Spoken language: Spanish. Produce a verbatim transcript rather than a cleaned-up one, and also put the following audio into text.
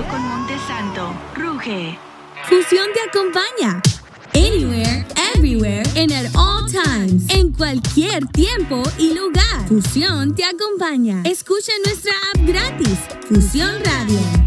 con Montesanto. Ruge. Fusión te acompaña. Anywhere, everywhere, and at all times. En cualquier tiempo y lugar. Fusión te acompaña. Escucha nuestra app gratis. Fusión Radio.